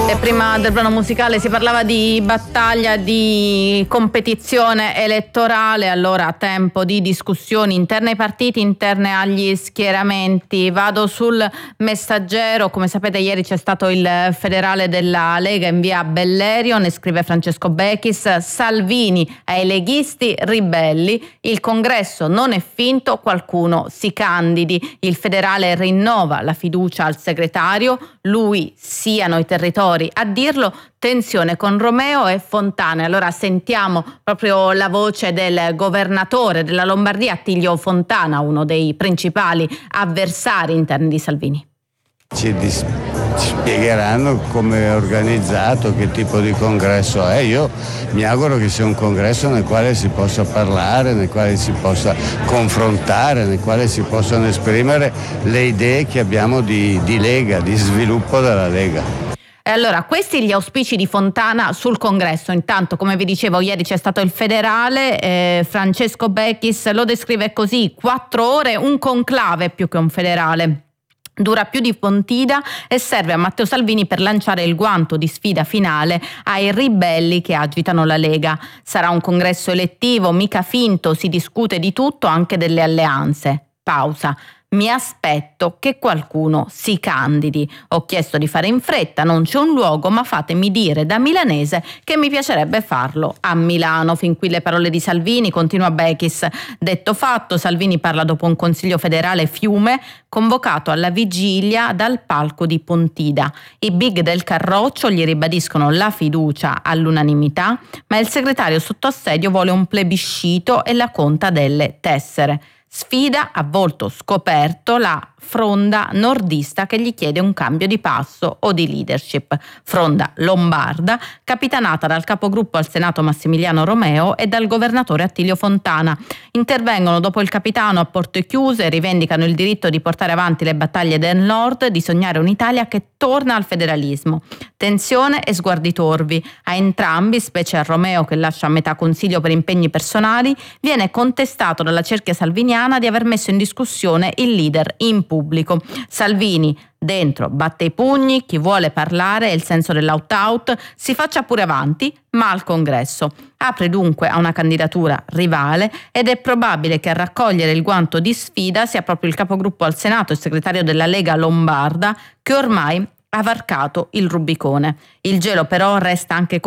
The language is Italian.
E prima del brano musicale si parlava di battaglia, di competizione elettorale, allora tempo di discussioni interne ai partiti, interne agli schieramenti. Vado sul Messaggero, come sapete ieri c'è stato il federale della Lega in via Bellerio, ne scrive Francesco Bechis: Salvini ai leghisti ribelli, il congresso non è finto, qualcuno si candidi, il federale rinnova la fiducia al segretario, lui siano i territori a dirlo, tensione con Romeo e Fontana. Allora sentiamo proprio la voce del governatore della Lombardia, Attilio Fontana, uno dei principali avversari interni di Salvini. Ci spiegheranno come è organizzato, che tipo di congresso è. Io mi auguro che sia un congresso nel quale si possa parlare, nel quale si possa confrontare, nel quale si possano esprimere le idee che abbiamo di Lega, di sviluppo della Lega. E allora, questi gli auspici di Fontana sul congresso. Intanto, come vi dicevo, ieri c'è stato il federale, Francesco Bechis lo descrive così: 4 ore, un conclave più che un federale. Dura più di Pontida e serve a Matteo Salvini per lanciare il guanto di sfida finale ai ribelli che agitano la Lega. Sarà un congresso elettivo, mica finto, si discute di tutto, anche delle alleanze. Pausa. Mi aspetto che qualcuno si candidi. Ho chiesto di fare in fretta, non c'è un luogo, ma fatemi dire da milanese che mi piacerebbe farlo a Milano. Fin qui le parole di Salvini, continua Bechis. Detto fatto, Salvini parla dopo un consiglio federale fiume convocato alla vigilia dal palco di Pontida. I big del Carroccio gli ribadiscono la fiducia all'unanimità, ma il segretario sotto assedio vuole un plebiscito e la conta delle tessere. Sfida a volto scoperto la fronda nordista che gli chiede un cambio di passo o di leadership. Fronda lombarda, capitanata dal capogruppo al Senato Massimiliano Romeo e dal governatore Attilio Fontana. Intervengono dopo il capitano a porte chiuse, rivendicano il diritto di portare avanti le battaglie del Nord, di sognare un'Italia che torna al federalismo. Tensione e sguardi torvi. A entrambi, specie a Romeo che lascia a metà consiglio per impegni personali, viene contestato dalla cerchia salviniana di aver messo in discussione il leader in pubblico. Salvini dentro batte i pugni, chi vuole parlare è il senso dell'out-out, si faccia pure avanti, ma al congresso. Apre dunque a una candidatura rivale ed è probabile che a raccogliere il guanto di sfida sia proprio il capogruppo al Senato e segretario della Lega Lombarda, che ormai ha varcato il Rubicone. Il gelo però resta anche